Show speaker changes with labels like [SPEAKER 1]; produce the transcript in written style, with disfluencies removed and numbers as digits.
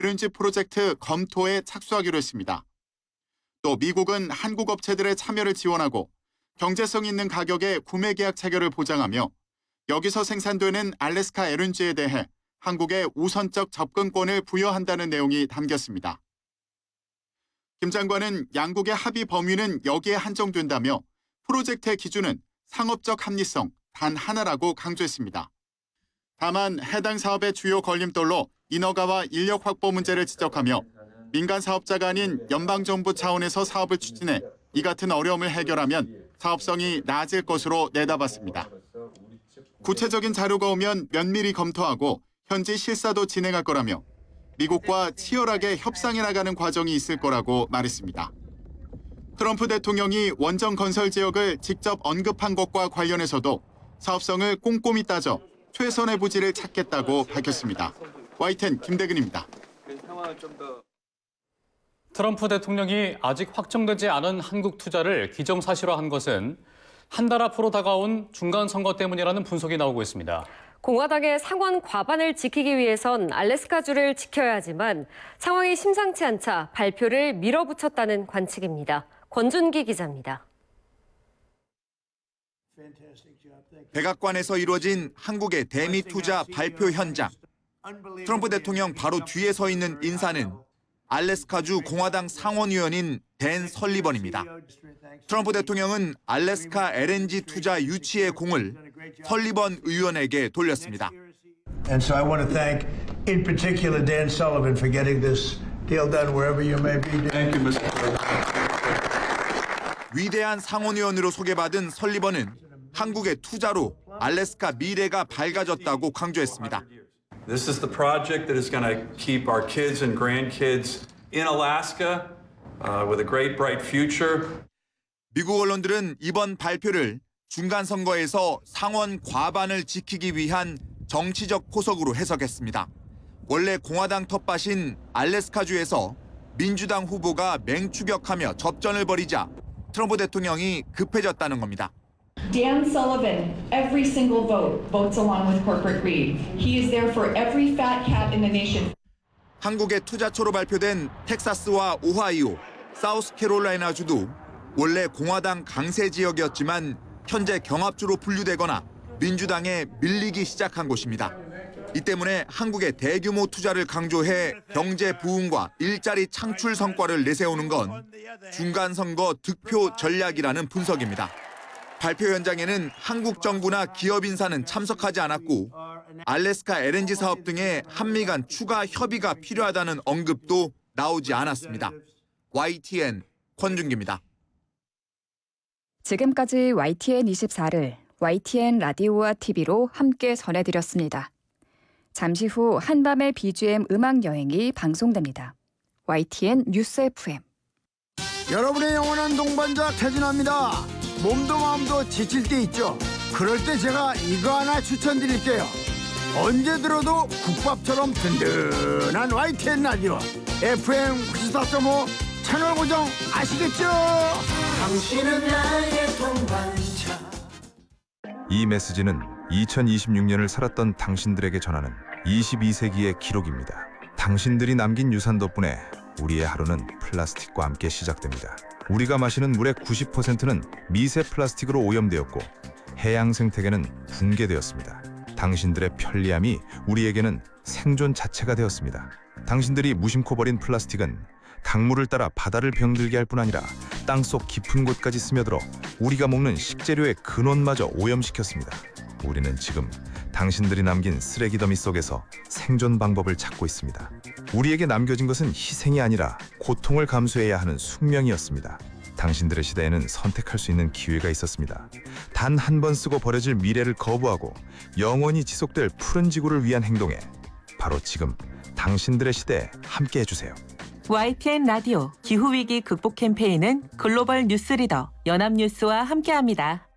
[SPEAKER 1] 그린지 프로젝트 검토에 착수하기로 했습니다. 또 미국은 한국 업체들의 참여를 지원하고 경제성 있는 가격에 구매 계약 체결을 보장하며 여기서 생산되는 알래스카 LNG에 대해 한국에 우선적 접근권을 부여한다는 내용이 담겼습니다. 김 장관은 양국의 합의 범위는 여기에 한정된다며 프로젝트의 기준은 상업적 합리성 단 하나라고 강조했습니다. 다만 해당 사업의 주요 걸림돌로 인허가와 인력 확보 문제를 지적하며 민간 사업자가 아닌 연방정부 차원에서 사업을 추진해 이 같은 어려움을 해결하면 사업성이 나아질 것으로 내다봤습니다. 구체적인 자료가 오면 면밀히 검토하고 현지 실사도 진행할 거라며 미국과 치열하게 협상해 나가는 과정이 있을 거라고 말했습니다. 트럼프 대통령이 원전 건설 지역을 직접 언급한 것과 관련해서도 사업성을 꼼꼼히 따져 최선의 부지를 찾겠다고 밝혔습니다. YTN 김대근입니다.
[SPEAKER 2] 트럼프 대통령이 아직 확정되지 않은 한국 투자를 기정사실화한 것은 한 달 앞으로 다가온 중간선거 때문이라는 분석이 나오고 있습니다.
[SPEAKER 3] 공화당의 상원 과반을 지키기 위해선 알래스카주를 지켜야 하지만 상황이 심상치 않자 발표를 밀어붙였다는 관측입니다. 권준기 기자입니다.
[SPEAKER 4] 백악관에서 이루어진 한국의 대미 투자 발표 현장. 트럼프 대통령 바로 뒤에 서 있는 인사는 알래스카주 공화당 상원의원인 댄 설리번입니다. 트럼프 대통령은 알래스카 LNG 투자 유치의 공을 설리번 의원에게 돌렸습니다.
[SPEAKER 5] And so I want to thank in particular Dan Sullivan for getting this deal done wherever you may be. Thank you, Mr. President.
[SPEAKER 4] 위대한 상원의원으로 소개받은 설리번은 한국의 투자로 알래스카 미래가 밝아졌다고 강조했습니다.
[SPEAKER 6] This is the project that is going to keep our kids and grandkids in Alaska with a great, bright future.
[SPEAKER 4] 미국 언론들은 이번 발표를 중간선거에서 상원 과반을 지키기 위한 정치적 포석으로 해석했습니다. 원래 공화당 텃밭인 알래스카주에서 민주당 후보가 맹추격하며 접전을 벌이자 트럼프 대통령이 급해졌다는 겁니다.
[SPEAKER 7] Dan Sullivan, every single vote, votes along with corporate greed. He is there for every fat cat in the nation.
[SPEAKER 4] 한국의 투자처로 발표된 텍사스와 오하이오, 사우스캐롤라이나주도 원래 공화당 강세 지역이었지만 현재 경합주로 분류되거나 민주당에 밀리기 시작한 곳입니다. 이 때문에 한국의 대규모 투자를 강조해 경제 부흥과 일자리 창출 성과를 내세우는 건 중간선거 득표 전략이라는 분석입니다. 발표 현장에는 한국 정부나 기업 인사는 참석하지 않았고 알래스카 LNG 사업 등의 한미 간 추가 협의가 필요하다는 언급도 나오지 않았습니다. YTN 권준기입니다.
[SPEAKER 8] 지금까지 YTN 24를 YTN 라디오와 TV로 함께 전해드렸습니다. 잠시 후 한밤의 BGM 음악 여행이 방송됩니다. YTN 뉴스 FM.
[SPEAKER 9] 여러분의 영원한 동반자 태진아입니다. 몸도 마음도 지칠 때 있죠. 그럴 때 제가 이거 하나 추천드릴게요. 언제 들어도 국밥처럼 든든한 YTN 라디오 FM 94.5 채널 고정 아시겠죠? 당신은 나의 동반자.
[SPEAKER 10] 이 메시지는 2026년을 살았던 당신들에게 전하는 22세기의 기록입니다. 당신들이 남긴 유산 덕분에 우리의 하루는 플라스틱과 함께 시작됩니다. 우리가 마시는 물의 90%는 미세 플라스틱으로 오염되었고 해양 생태계는 붕괴되었습니다. 당신들의 편리함이 우리에게는 생존 자체가 되었습니다. 당신들이 무심코 버린 플라스틱은 강물을 따라 바다를 병들게 할 뿐 아니라 땅속 깊은 곳까지 스며들어 우리가 먹는 식재료의 근원마저 오염시켰습니다. 우리는 지금 당신들이 남긴 쓰레기 더미 속에서 생존 방법을 찾고 있습니다. 우리에게 남겨진 것은 희생이 아니라 고통을 감수해야 하는 숙명이었습니다. 당신들의 시대에는 선택할 수 있는 기회가 있었습니다. 단 한 번 쓰고 버려질 미래를 거부하고 영원히 지속될 푸른 지구를 위한 행동에 바로 지금 당신들의 시대에 함께 해주세요.
[SPEAKER 11] YTN 라디오 기후위기 극복 캠페인은 글로벌 뉴스 리더 연합뉴스와 함께합니다.